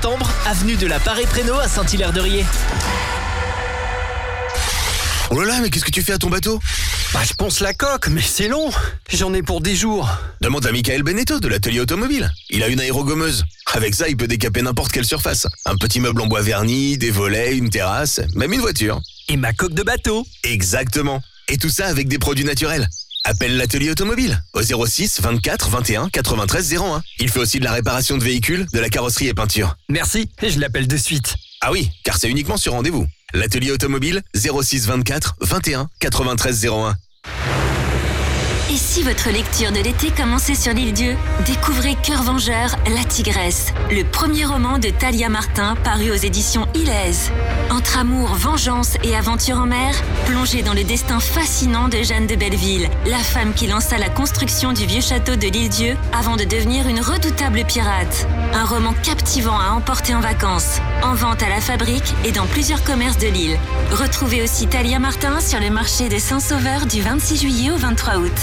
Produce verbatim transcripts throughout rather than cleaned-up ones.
septembre, avenue de la Parée-Prénaud à Saint-Hilaire-de-Riez. Oh là là, mais qu'est-ce que tu fais à ton bateau ? Bah, je ponce la coque, mais c'est long. J'en ai pour dix jours. Demande à Michael Beneteau de l'atelier automobile. Il a une aérogommeuse. Avec ça, il peut décaper n'importe quelle surface. Un petit meuble en bois verni, des volets, une terrasse, même une voiture. Et ma coque de bateau. Exactement. Et tout ça avec des produits naturels. Appelle l'atelier automobile au zéro six vingt-quatre vingt et un quatre-vingt-treize zéro un. Il fait aussi de la réparation de véhicules, de la carrosserie et peinture. Merci, je l'appelle de suite. Ah oui, car c'est uniquement sur rendez-vous. L'atelier automobile zéro six vingt-quatre vingt et un quatre-vingt-treize zéro un. Et si votre lecture de l'été commençait sur l'Île-Dieu ? Découvrez Cœur Vengeur, La Tigresse, le premier roman de Thalia Martin paru aux éditions Ilaise. Entre amour, vengeance et aventure en mer, plongez dans le destin fascinant de Jeanne de Belleville, la femme qui lança la construction du vieux château de l'Île-Dieu avant de devenir une redoutable pirate. Un roman captivant à emporter en vacances, en vente à la Fabrique et dans plusieurs commerces de l'île. Retrouvez aussi Thalia Martin sur le marché de Saint-Sauveur du vingt-six juillet au vingt-trois août.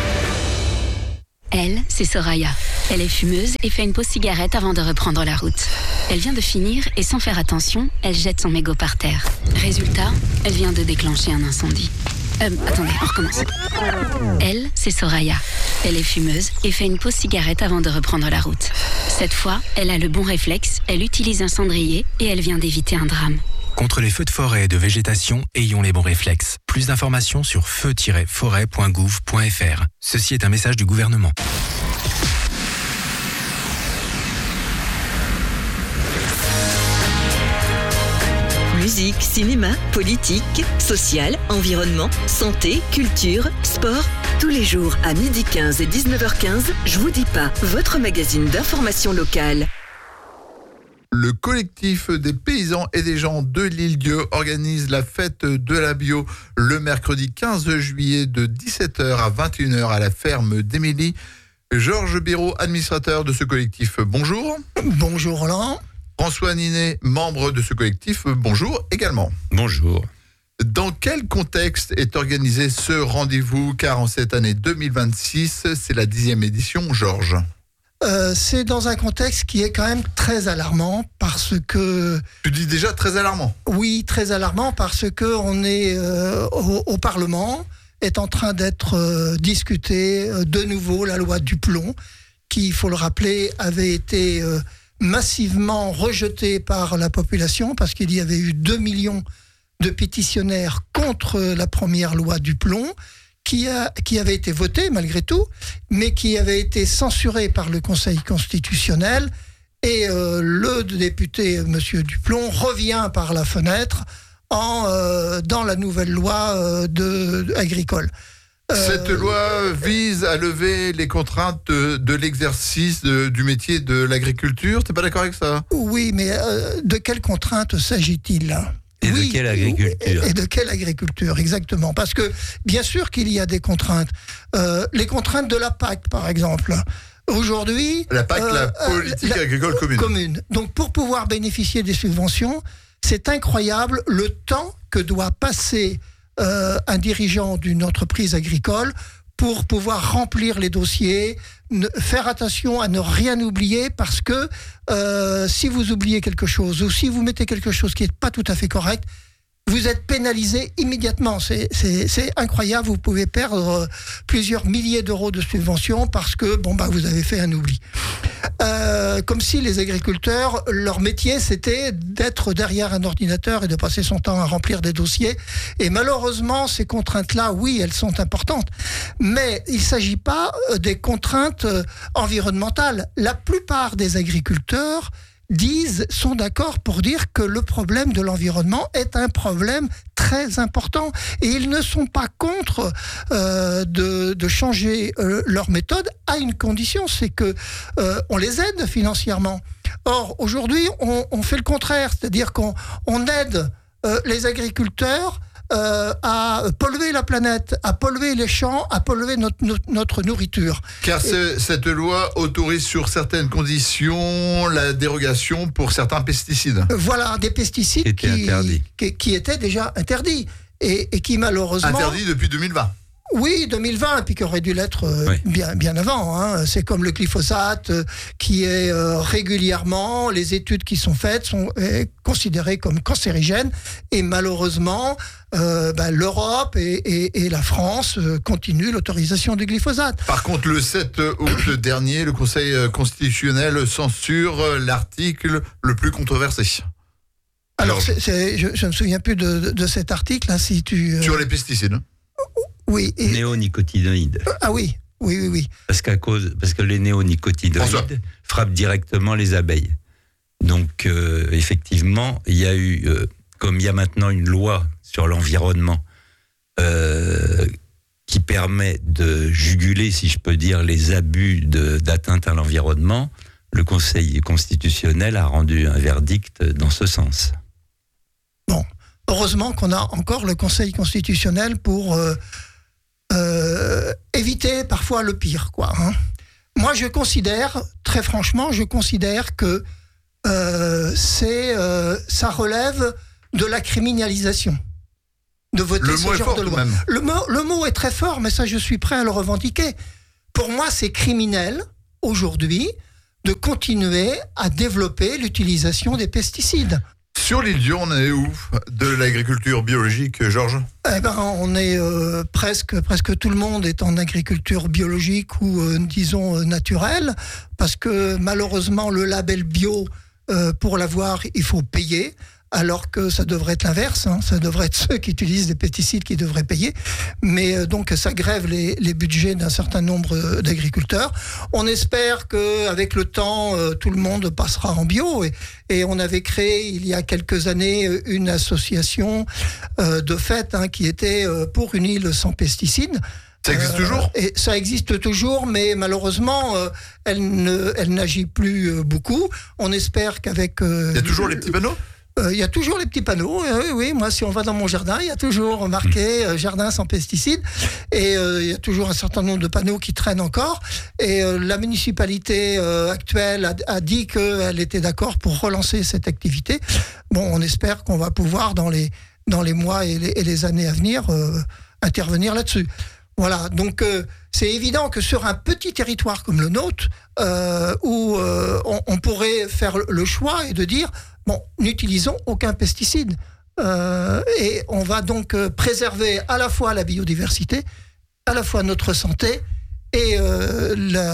Elle, c'est Soraya. Elle est fumeuse et fait une pause cigarette avant de reprendre la route. Elle vient de finir et sans faire attention, elle jette son mégot par terre. Résultat, elle vient de déclencher un incendie. Euh, attendez, on recommence. Elle, c'est Soraya. Elle est fumeuse et fait une pause cigarette avant de reprendre la route. Cette fois, elle a le bon réflexe, elle utilise un cendrier et elle vient d'éviter un drame. Contre les feux de forêt et de végétation, ayons les bons réflexes. Plus d'informations sur feu tiret forêt point gouv point f r. Ceci est un message du gouvernement. Musique, cinéma, politique, social, environnement, santé, culture, sport. Tous les jours à midi quinze et dix-neuf heures quinze, Je vous dis pas, votre magazine d'information locale. Le collectif des paysans et des gens de l'Île-Dieu organise la fête de la bio le mercredi quinze juillet de dix-sept heures à vingt et une heures à la ferme d'Émilie. Georges Béraud, administrateur de ce collectif, bonjour. Bonjour Roland. François Ninet, membre de ce collectif, bonjour également. Bonjour. Dans quel contexte est organisé ce rendez-vous ? Car en cette année deux mille vingt-six, c'est la dixième édition, Georges. Euh, c'est dans un contexte qui est quand même très alarmant parce que... Tu dis déjà très alarmant ? Oui, très alarmant parce qu'on est euh, au, au Parlement, est en train d'être euh, discuté euh, de nouveau la loi du plomb, qui, il faut le rappeler, avait été euh, massivement rejetée par la population parce qu'il y avait eu deux millions de pétitionnaires contre la première loi du plomb, Qui, a, qui avait été voté malgré tout, mais qui avait été censuré par le Conseil constitutionnel. Et euh, le député, M. Duplon, revient par la fenêtre en, euh, dans la nouvelle loi euh, de, de, agricole. Euh, Cette loi vise à lever les contraintes de, de l'exercice de, du métier de l'agriculture. T'es pas d'accord avec ça ? Oui, mais euh, de quelles contraintes s'agit-il là ? Et oui, de quelle agriculture ? Et de quelle agriculture, exactement. Parce que, bien sûr qu'il y a des contraintes. Euh, les contraintes de la P A C, par exemple. Aujourd'hui... La P A C, euh, la politique la, agricole commune. commune. Donc, pour pouvoir bénéficier des subventions, c'est incroyable le temps que doit passer euh, un dirigeant d'une entreprise agricole pour pouvoir remplir les dossiers, ne, faire attention à ne rien oublier parce que euh, si vous oubliez quelque chose ou si vous mettez quelque chose qui n'est pas tout à fait correct, vous êtes pénalisé immédiatement. C'est, c'est, c'est incroyable, vous pouvez perdre plusieurs milliers d'euros de subventions parce que bon, bah, vous avez fait un oubli. Euh, comme si les agriculteurs, leur métier, c'était d'être derrière un ordinateur et de passer son temps à remplir des dossiers. Et malheureusement, ces contraintes-là, oui, elles sont importantes. Mais il ne s'agit pas des contraintes environnementales. La plupart des agriculteurs disent, sont d'accord pour dire que le problème de l'environnement est un problème très important. Et ils ne sont pas contre euh, de, de changer euh, leur méthode à une condition, c'est que euh, on les aide financièrement. Or, aujourd'hui, on, on fait le contraire, c'est-à-dire qu'on on aide euh, les agriculteurs Euh, à polluer la planète, à polluer les champs, à polluer notre, notre, notre nourriture. Car Et... cette loi autorise sur certaines conditions la dérogation pour certains pesticides. Voilà, des pesticides qui, qui, qui, qui étaient déjà interdits et, et qui malheureusement... Interdits depuis deux mille vingt. Oui, deux mille vingt, puis qui aurait dû l'être euh, Oui. bien, bien avant. Hein. C'est comme le glyphosate euh, qui est euh, régulièrement, les études qui sont faites sont euh, considérées comme cancérigènes. Et malheureusement, euh, bah, l'Europe et, et, et la France euh, continuent l'autorisation du glyphosate. Par contre, le sept août dernier, le Conseil constitutionnel censure l'article le plus controversé. Alors, Alors, c'est, c'est, je ne me souviens plus de, de, de cet article. Hein, si tu, euh, sur les pesticides. Oui. Et, Néonicotinoïdes. ah oui, oui, oui, oui. Parce, qu'à cause, parce que les néonicotinoïdes François. frappent directement les abeilles. Donc, euh, effectivement, il y a eu, euh, comme il y a maintenant une loi sur l'environnement euh, qui permet de juguler, si je peux dire, les abus de, d'atteinte à l'environnement, le Conseil constitutionnel a rendu un verdict dans ce sens. Bon, heureusement qu'on a encore le Conseil constitutionnel pour euh, euh, éviter parfois le pire, quoi. Hein. Moi, je considère, très franchement, je considère que euh, c'est, euh, ça relève de la criminalisation de voter Le ce mot est genre fort, de tout de loi. même. Le mot, le mot est très fort, mais ça, je suis prêt à le revendiquer. Pour moi, c'est criminel aujourd'hui de continuer à développer l'utilisation des pesticides. Sur l'île Dieu, on est où de l'agriculture biologique, Georges? Eh ben, on est euh, presque, presque tout le monde est en agriculture biologique ou euh, disons euh, naturelle, parce que malheureusement le label bio, euh, pour l'avoir, il faut payer. Alors que ça devrait être l'inverse, hein. Ça devrait être ceux qui utilisent des pesticides qui devraient payer. Mais euh, donc ça grève les, les budgets d'un certain nombre euh, d'agriculteurs. On espère qu'avec le temps, euh, tout le monde passera en bio. Et, et on avait créé il y a quelques années une association euh, de fait hein, qui était euh, pour une île sans pesticides. Ça existe Euh, toujours? Et ça existe toujours, mais malheureusement, euh, elle, ne, elle n'agit plus euh, beaucoup. On espère qu'avec... euh, Il y a toujours les petits panneaux? Euh, Il y a toujours les petits panneaux, euh, oui, oui, moi si on va dans mon jardin, il y a toujours marqué euh, jardin sans pesticides et euh, il y a toujours un certain nombre de panneaux qui traînent encore et euh, la municipalité euh, actuelle a, a dit qu'elle était d'accord pour relancer cette activité. Bon, on espère qu'on va pouvoir dans les, dans les mois et les, et les années à venir euh, intervenir là-dessus. Voilà, donc euh, c'est évident que sur un petit territoire comme le nôtre, euh, où euh, on, on pourrait faire le choix et de dire, bon, n'utilisons aucun pesticide. Euh, et on va donc euh, préserver à la fois la biodiversité, à la fois notre santé et euh,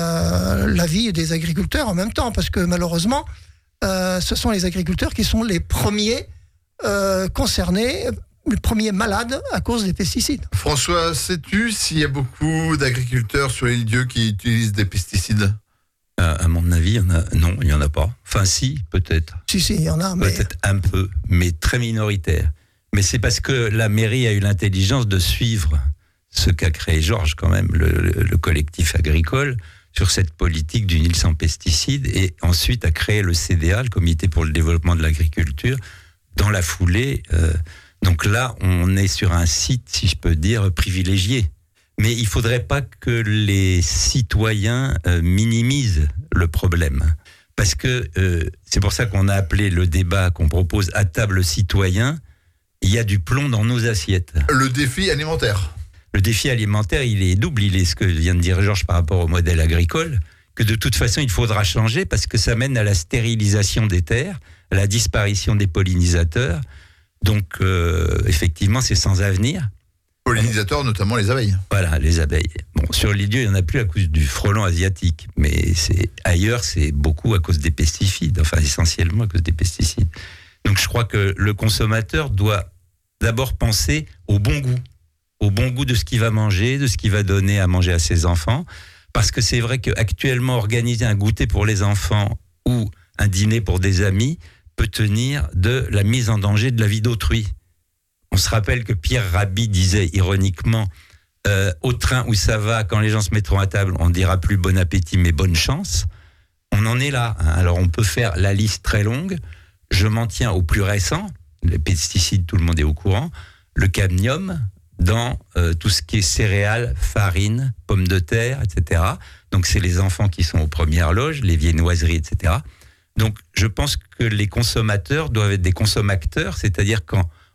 la, la vie des agriculteurs en même temps, parce que malheureusement, euh, ce sont les agriculteurs qui sont les premiers euh, concernés, les premiers malades à cause des pesticides. François, sais-tu s'il y a beaucoup d'agriculteurs sur l'île Dieu qui utilisent des pesticides? À, à mon avis, il y en a, non, il n'y en a pas. Enfin, si, peut-être. Si, si, il y en a, mais... Peut-être un peu, mais très minoritaire. Mais c'est parce que la mairie a eu l'intelligence de suivre ce qu'a créé Georges, quand même, le, le, le collectif agricole, sur cette politique d'une île sans pesticides, et ensuite a créé le C D A, le Comité pour le développement de l'agriculture, dans la foulée. Euh, donc là, on est sur un site, si je peux dire, privilégié. Mais il ne faudrait pas que les citoyens euh, minimisent le problème. Parce que euh, c'est pour ça qu'on a appelé le débat qu'on propose à table citoyen, il y a du plomb dans nos assiettes. Le défi alimentaire. Le défi alimentaire, il est double. Il est ce que vient de dire Georges par rapport au modèle agricole, que de toute façon, il faudra changer parce que ça mène à la stérilisation des terres, à la disparition des pollinisateurs. Donc, euh, effectivement, c'est sans avenir. Pollinisateurs, notamment les abeilles. Voilà, les abeilles. Bon, sur l'île Dieu, il n'y en a plus à cause du frelon asiatique, mais c'est, ailleurs, c'est beaucoup à cause des pesticides, enfin essentiellement à cause des pesticides. Donc je crois que le consommateur doit d'abord penser au bon goût, au bon goût de ce qu'il va manger, de ce qu'il va donner à manger à ses enfants, parce que c'est vrai qu'actuellement, organiser un goûter pour les enfants ou un dîner pour des amis peut tenir de la mise en danger de la vie d'autrui. On se rappelle que Pierre Rabhi disait ironiquement euh, au train où ça va, quand les gens se mettront à table, on dira plus bon appétit mais bonne chance. On en est là. Hein. Alors on peut faire la liste très longue. Je m'en tiens au plus récent. Les pesticides, tout le monde est au courant. Le cadmium dans euh, tout ce qui est céréales, farine, pommes de terre, et cetera. Donc c'est les enfants qui sont aux premières loges, les viennoiseries, et cetera. Donc je pense que les consommateurs doivent être des consommateurs, c'est-à-dire quand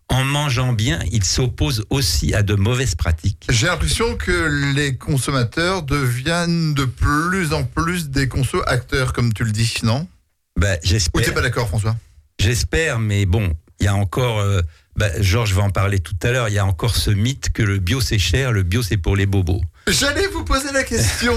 en mangeant bien, il s'oppose aussi à de mauvaises pratiques. J'ai l'impression que les consommateurs deviennent de plus en plus des conso-acteurs, comme tu le dis, non ? Bah, j'espère. Ou t'es pas d'accord, François ? J'espère, mais bon, il y a encore... Euh, bah, Georges va en parler tout à l'heure, il y a encore ce mythe que le bio c'est cher, le bio c'est pour les bobos. J'allais vous poser la question.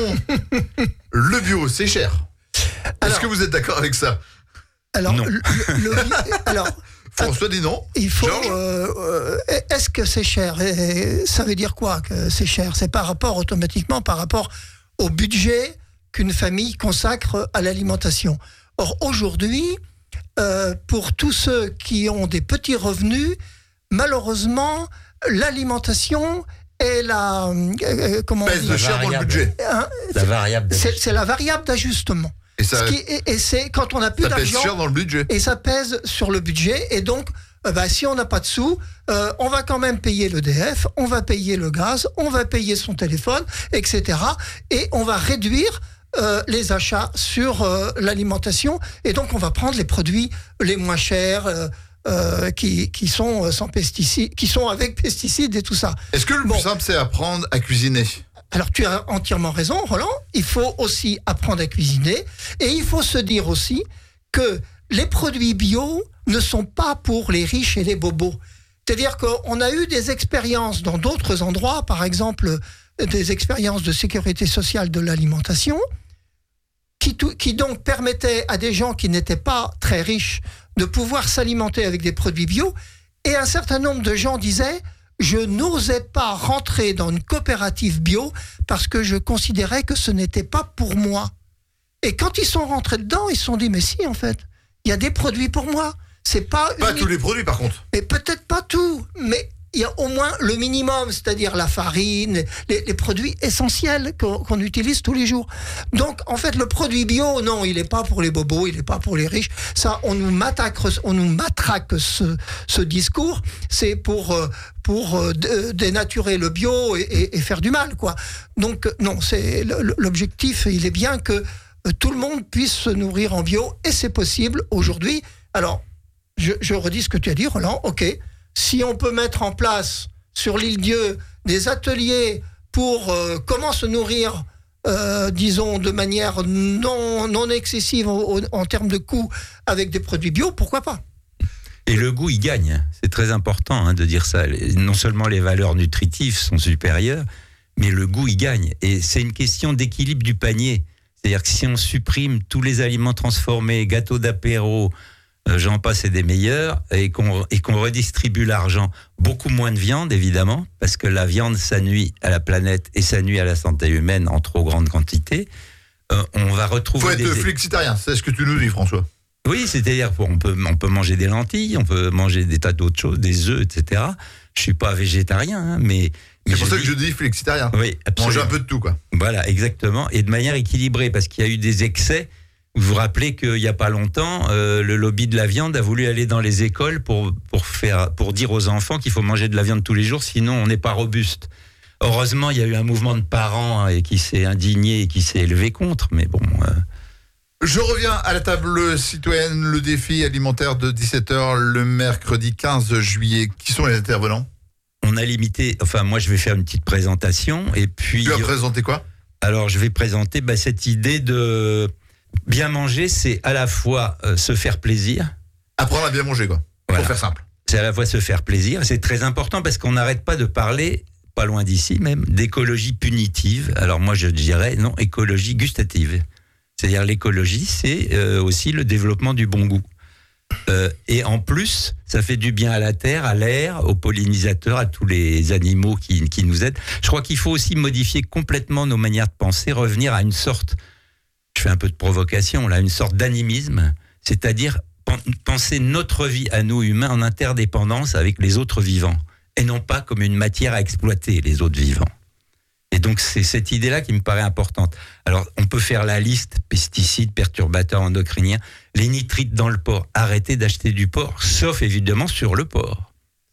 Le bio, c'est cher. Alors, est-ce que vous êtes d'accord avec ça ? Alors, non. Le, le, alors François dit non. Il faut. Euh, euh, est-ce que c'est cher ? Et ça veut dire quoi que c'est cher ? C'est par rapport automatiquement par rapport au budget qu'une famille consacre à l'alimentation. Or aujourd'hui, euh, pour tous ceux qui ont des petits revenus, malheureusement, l'alimentation est la euh, comment pèse de cher dans le budget. Hein, la variable. C'est, c'est la variable d'ajustement. Et, ça, Ce qui est, et c'est quand on n'a plus ça d'argent. pèse cher dans le budget. Et ça pèse sur le budget. Et donc, euh, bah, si on n'a pas de sous, euh, on va quand même payer l'E D F, on va payer le gaz, on va payer son téléphone, et cetera. Et on va réduire euh, les achats sur euh, l'alimentation. Et donc, on va prendre les produits les moins chers. Euh, Euh, qui, qui sont sans pesticides, qui sont avec pesticides et tout ça. Est-ce que le bon. plus simple, c'est apprendre à cuisiner ? Alors tu as entièrement raison, Roland. Il faut aussi apprendre à cuisiner et il faut se dire aussi que les produits bio ne sont pas pour les riches et les bobos. C'est-à-dire qu'on a eu des expériences dans d'autres endroits, par exemple des expériences de sécurité sociale de l'alimentation, qui, tout, qui donc permettaient à des gens qui n'étaient pas très riches de pouvoir s'alimenter avec des produits bio. Et un certain nombre de gens disaient « Je n'osais pas rentrer dans une coopérative bio parce que je considérais que ce n'était pas pour moi. » Et quand ils sont rentrés dedans, ils se sont dit « Mais si, en fait, il y a des produits pour moi. » C'est pas Pas une... tous les produits, par contre. Et peut-être pas tout, mais il y a au moins le minimum, c'est-à-dire la farine, les, les produits essentiels qu'on, qu'on utilise tous les jours. Donc, en fait, le produit bio, non, il n'est pas pour les bobos, il n'est pas pour les riches. Ça, on nous matraque, on nous matraque ce, ce discours. C'est pour, pour dénaturer le bio et, et, et faire du mal, quoi. Donc, non, c'est l'objectif, il est bien que tout le monde puisse se nourrir en bio, et c'est possible aujourd'hui. Alors, je, je redis ce que tu as dit, Roland, ok. Si on peut mettre en place sur l'île Dieu des ateliers pour euh, comment se nourrir, euh, disons, de manière non, non excessive en, en termes de coûts avec des produits bio, pourquoi pas ? Et le goût, il gagne. C'est très important hein, de dire ça. Non seulement les valeurs nutritives sont supérieures, mais le goût, il gagne. Et c'est une question d'équilibre du panier. C'est-à-dire que si on supprime tous les aliments transformés, gâteaux d'apéro, j'en passe et des meilleurs, et qu'on, et qu'on redistribue l'argent, beaucoup moins de viande évidemment, parce que la viande ça nuit à la planète et ça nuit à la santé humaine en trop grande quantité, euh, on va retrouver... Faut être des... flexitarien, c'est ce que tu nous dis, François. Oui, c'est-à-dire qu'on peut, on peut manger des lentilles, on peut manger des tas d'autres choses, des œufs, et cetera. Je suis pas végétarien, hein, mais... C'est mais pour ça dis... que je dis flexitarien. Oui, absolument. Manger un peu de tout, quoi. Voilà, exactement, et de manière équilibrée, parce qu'il y a eu des excès. Vous vous rappelez qu'il n'y a pas longtemps, euh, le lobby de la viande a voulu aller dans les écoles pour, pour, faire, pour dire aux enfants qu'il faut manger de la viande tous les jours, sinon on n'est pas robuste. Heureusement, il y a eu un mouvement de parents hein, qui s'est indigné et qui s'est élevé contre, mais bon... Euh... Je reviens à la table citoyenne, le défi alimentaire de dix-sept heures le mercredi quinze juillet. Qui sont les intervenants ? On a limité... Enfin, moi, je vais faire une petite présentation, et puis... Tu vas présenter quoi ? Alors, je vais présenter bah, cette idée de... Bien manger, c'est à la fois euh, se faire plaisir. Apprendre à bien manger, quoi. Voilà. Pour faire simple. C'est à la fois se faire plaisir. C'est très important parce qu'on n'arrête pas de parler, pas loin d'ici même, d'écologie punitive. Alors moi, je dirais non, écologie gustative. C'est-à-dire l'écologie, c'est euh, aussi le développement du bon goût. Euh, et en plus, ça fait du bien à la terre, à l'air, aux pollinisateurs, à tous les animaux qui, qui nous aident. Je crois qu'il faut aussi modifier complètement nos manières de penser, revenir à une sorte... Je fais un peu de provocation, là, une sorte d'animisme, c'est-à-dire penser notre vie à nous humains en interdépendance avec les autres vivants, et non pas comme une matière à exploiter les autres vivants. Et donc c'est cette idée-là qui me paraît importante. Alors on peut faire la liste, pesticides, perturbateurs endocriniens, les nitrites dans le porc, arrêtez d'acheter du porc, sauf évidemment sur le porc.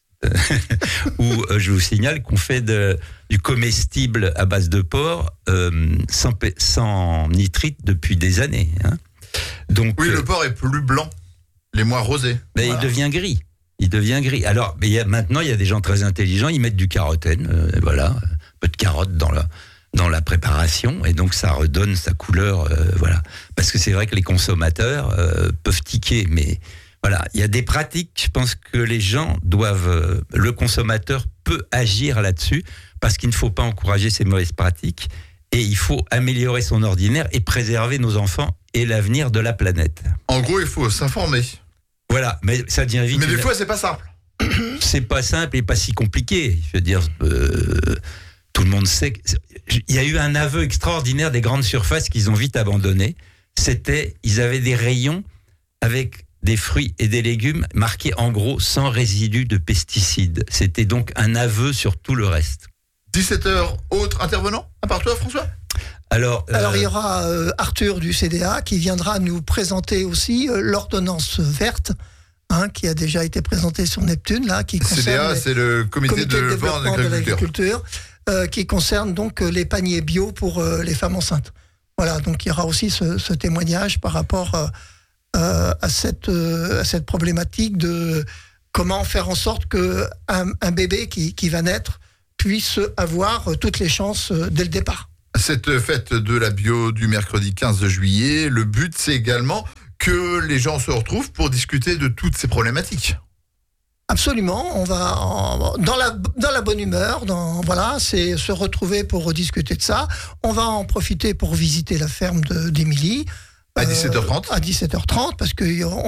Où euh, je vous signale qu'on fait de, du comestible à base de porc euh, sans, sans nitrite depuis des années. Hein. Donc, oui, euh, le porc est plus blanc, les moins rosés. Ben, voilà. Il devient gris. Il devient gris. Alors, mais il y a, maintenant, il y a des gens très intelligents, ils mettent du carotène, euh, voilà, un peu de carotte dans la, dans la préparation, et donc ça redonne sa couleur, euh, voilà. Parce que c'est vrai que les consommateurs euh, peuvent tiquer, mais voilà, il y a des pratiques, je pense que les gens doivent, euh, le consommateur peut agir là-dessus, parce qu'il ne faut pas encourager ces mauvaises pratiques, et il faut améliorer son ordinaire et préserver nos enfants et l'avenir de la planète. En gros, il faut s'informer. Voilà, mais ça devient vite. Mais des une... fois, c'est pas simple. C'est pas simple et pas si compliqué. Je veux dire, euh, tout le monde sait. Que... Il y a eu un aveu extraordinaire des grandes surfaces qu'ils ont vite abandonné. C'était, ils avaient des rayons avec des fruits et des légumes marqués en gros sans résidus de pesticides. C'était donc un aveu sur tout le reste. dix-sept heures, autre intervenant, à part toi, François ? Alors, euh... Alors, il y aura euh, Arthur du C D A qui viendra nous présenter aussi euh, l'ordonnance verte, hein, qui a déjà été présentée sur Neptune, là, qui concerne C D A, les... c'est le comité, comité de de développement développement de de l'agriculture, l'agriculture, euh, qui concerne donc euh, les paniers bio pour euh, les femmes enceintes. Voilà, donc il y aura aussi ce, ce témoignage par rapport euh, euh, à, cette, euh, à cette problématique de comment faire en sorte qu'un un bébé qui, qui va naître puisse avoir toutes les chances dès le départ. Cette fête de la bio du mercredi quinze juillet, le but c'est également que les gens se retrouvent pour discuter de toutes ces problématiques. Absolument, on va en, dans la dans la bonne humeur, dans voilà, c'est se retrouver pour discuter de ça. On va en profiter pour visiter la ferme de, d'Émilie à dix-sept heures trente. Euh, à dix-sept heures trente parce que on